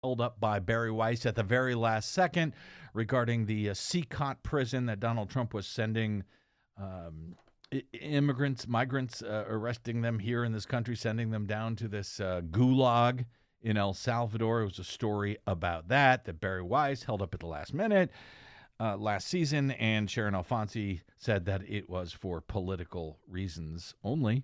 held up by Barry Weiss at the very last second regarding the Seacot prison that Donald Trump was sending migrants, arresting them here in this country, sending them down to this gulag in El Salvador. It was a story about that Barry Weiss held up at the last minute last season, and Sharon Alfonsi said that it was for political reasons only.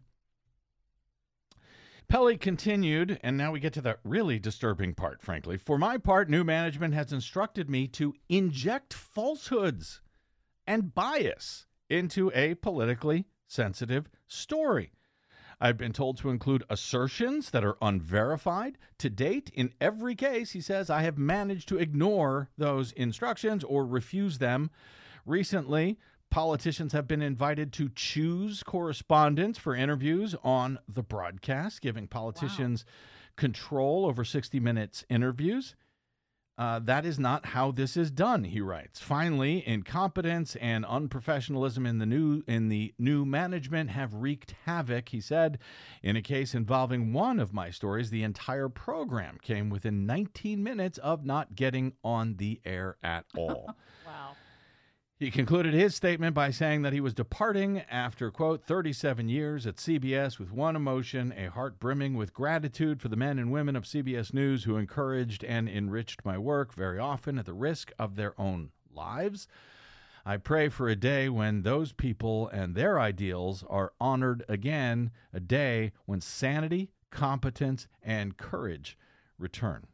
Pelley continued, and now we get to the really disturbing part, frankly. For my part, new management has instructed me to inject falsehoods and bias into a politically sensitive story. I've been told to include assertions that are unverified. To date, in every case, he says, I have managed to ignore those instructions or refuse them. Recently, politicians have been invited to choose correspondents for interviews on the broadcast, giving politicians control over 60 Minutes interviews. That is not how this is done, he writes. Finally, incompetence and unprofessionalism in the new management have wreaked havoc, he said. In a case involving one of my stories, the entire program came within 19 minutes of not getting on the air at all. Wow. He concluded his statement by saying that he was departing after, quote, 37 years at CBS with one emotion, a heart brimming with gratitude for the men and women of CBS News who encouraged and enriched my work, very often at the risk of their own lives. I pray for a day when those people and their ideals are honored again, a day when sanity, competence, and courage return.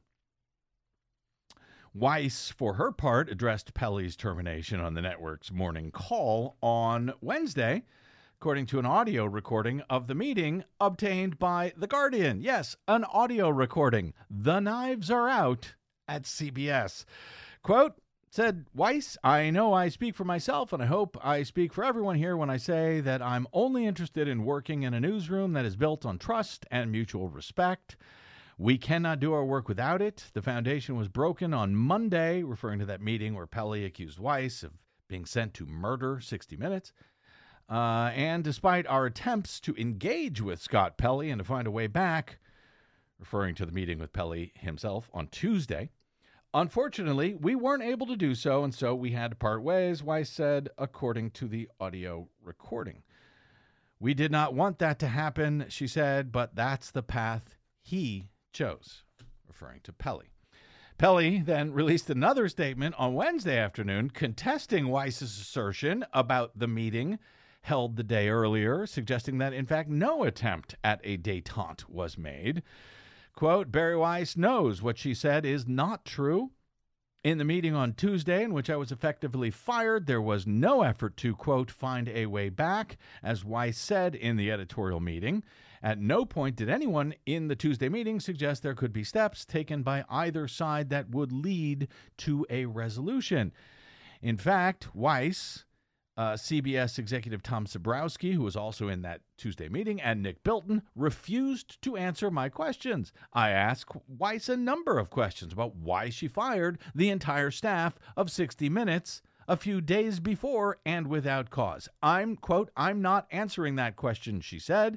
Weiss, for her part, addressed Pelley's termination on the network's morning call on Wednesday, according to an audio recording of the meeting obtained by The Guardian. Yes, an audio recording. The knives are out at CBS. Quote, said Weiss, I know I speak for myself, and I hope I speak for everyone here when I say that I'm only interested in working in a newsroom that is built on trust and mutual respect. We cannot do our work without it. The foundation was broken on Monday, referring to that meeting where Pelley accused Weiss of being sent to murder 60 Minutes. And despite our attempts to engage with Scott Pelley and to find a way back, referring to the meeting with Pelley himself on Tuesday, unfortunately, we weren't able to do so, and so we had to part ways, Weiss said, according to the audio recording. We did not want that to happen, she said, but that's the path he chose, referring to Pelley. Pelley then released another statement on Wednesday afternoon contesting Weiss's assertion about the meeting held the day earlier, suggesting that, in fact, no attempt at a détente was made. Quote, Barry Weiss knows what she said is not true. In the meeting on Tuesday, in which I was effectively fired, there was no effort to, quote, find a way back, as Weiss said in the editorial meeting. At no point did anyone in the Tuesday meeting suggest there could be steps taken by either side that would lead to a resolution. In fact, Weiss, CBS executive Tom Sabrowski, who was also in that Tuesday meeting, and Nick Bilton refused to answer my questions. I asked Weiss a number of questions about why she fired the entire staff of 60 Minutes a few days before and without cause. I'm not answering that question, she said.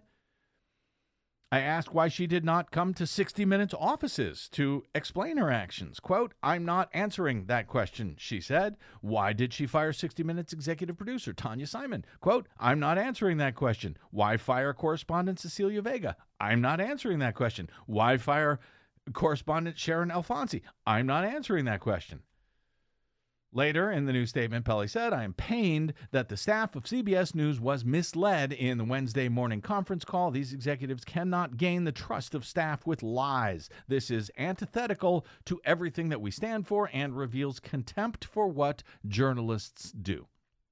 I asked why she did not come to 60 Minutes offices to explain her actions. Quote, I'm not answering that question, she said. Why did she fire 60 Minutes executive producer Tanya Simon? Quote, I'm not answering that question. Why fire correspondent Cecilia Vega? I'm not answering that question. Why fire correspondent Sharon Alfonsi? I'm not answering that question. Later in the new statement, Pelley said, I am pained that the staff of CBS News was misled in the Wednesday morning conference call. These executives cannot gain the trust of staff with lies. This is antithetical to everything that we stand for and reveals contempt for what journalists do.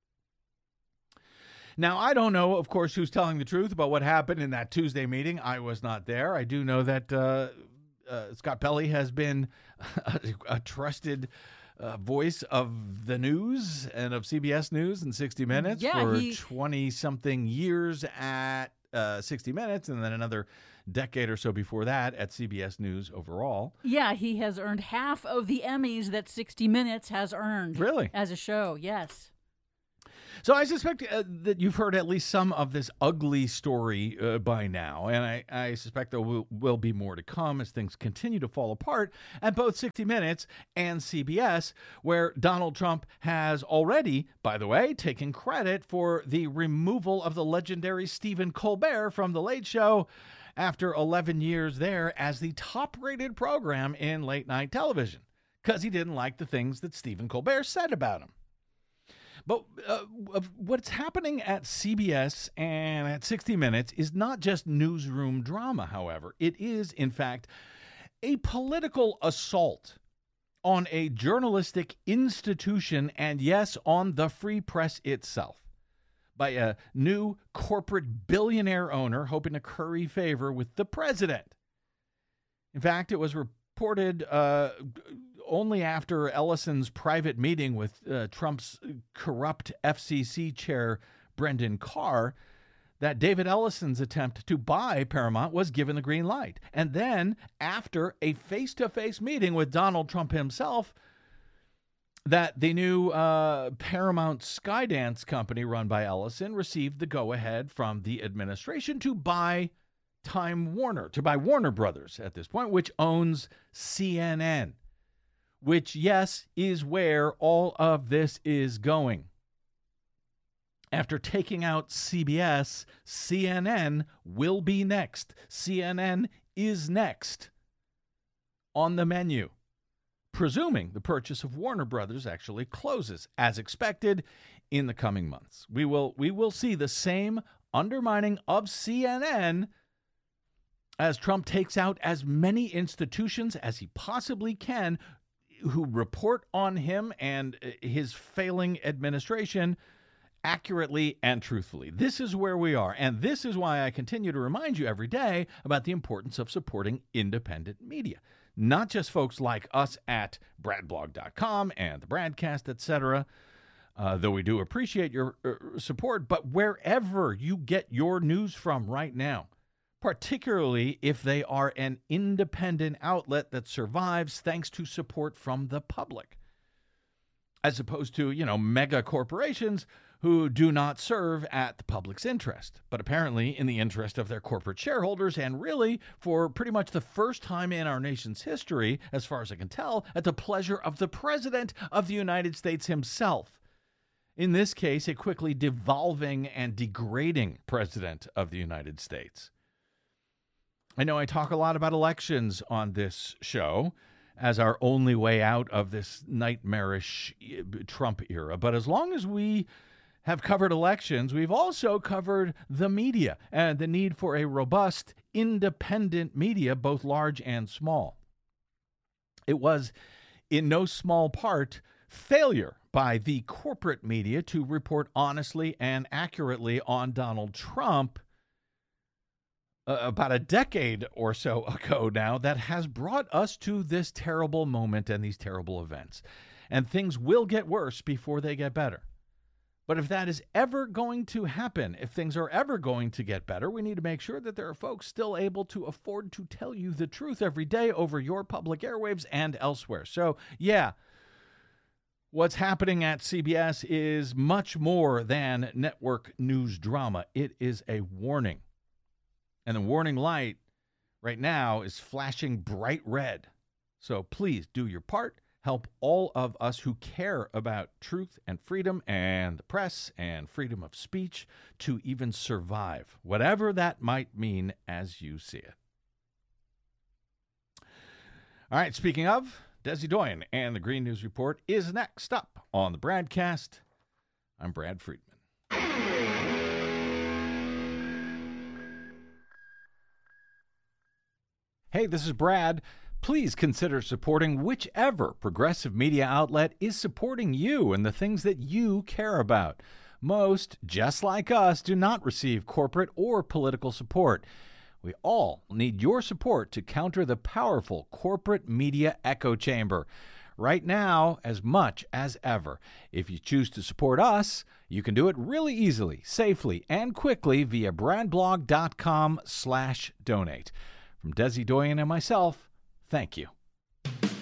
Now, I don't know, of course, who's telling the truth about what happened in that Tuesday meeting. I was not there. I do know that Scott Pelley has been a trusted voice of the news and of CBS News and 60 Minutes for 20-something years at 60 Minutes, and then another decade or so before that at CBS News overall. Yeah, he has earned half of the Emmys that 60 Minutes has earned. Really? As a show, yes. So I suspect that you've heard at least some of this ugly story by now, and I suspect there will be more to come as things continue to fall apart at both 60 Minutes and CBS, where Donald Trump has already, by the way, taken credit for the removal of the legendary Stephen Colbert from The Late Show after 11 years there as the top-rated program in late-night television, because he didn't like the things that Stephen Colbert said about him. But what's happening at CBS and at 60 Minutes is not just newsroom drama, however. It is, in fact, a political assault on a journalistic institution and, yes, on the free press itself by a new corporate billionaire owner hoping to curry favor with the president. In fact, it was reported only after Ellison's private meeting with Trump's corrupt FCC chair, Brendan Carr, that David Ellison's attempt to buy Paramount was given the green light. And then, after a face-to-face meeting with Donald Trump himself, that the new Paramount Skydance company run by Ellison received the go-ahead from the administration to buy Time Warner, to buy Warner Brothers at this point, which owns CNN. Which, yes, is where all of this is going. After taking out CBS, CNN will be next. CNN is next on the menu, presuming the purchase of Warner Brothers actually closes, as expected, in the coming months. We will see the same undermining of CNN as Trump takes out as many institutions as he possibly can who report on him and his failing administration accurately and truthfully. This is where we are, and this is why I continue to remind you every day about the importance of supporting independent media. Not just folks like us at bradblog.com and the Bradcast, etc., though we do appreciate your support, but wherever you get your news from right now, particularly if they are an independent outlet that survives thanks to support from the public, as opposed to, mega corporations who do not serve at the public's interest, but apparently in the interest of their corporate shareholders, and really, for pretty much the first time in our nation's history, as far as I can tell, at the pleasure of the President of the United States himself. In this case, a quickly devolving and degrading President of the United States. I know I talk a lot about elections on this show as our only way out of this nightmarish Trump era. But as long as we have covered elections, we've also covered the media and the need for a robust, independent media, both large and small. It was, in no small part, failure by the corporate media to report honestly and accurately on Donald Trump about a decade or so ago now that has brought us to this terrible moment and these terrible events. And things will get worse before they get better. But if that is ever going to happen, if things are ever going to get better, we need to make sure that there are folks still able to afford to tell you the truth every day over your public airwaves and elsewhere. So, yeah, what's happening at CBS is much more than network news drama. It is a warning. And the warning light right now is flashing bright red. So please do your part. Help all of us who care about truth and freedom and the press and freedom of speech to even survive, whatever that might mean as you see it. All right, speaking of, Desi Doyen and the Green News Report is next up on the Bradcast. I'm Brad Friedman. Hey, this is Brad. Please consider supporting whichever progressive media outlet is supporting you and the things that you care about. Most, just like us, do not receive corporate or political support. We all need your support to counter the powerful corporate media echo chamber. Right now, as much as ever. If you choose to support us, you can do it really easily, safely, and quickly via bradblog.com/donate. From Desi Doyen and myself, thank you.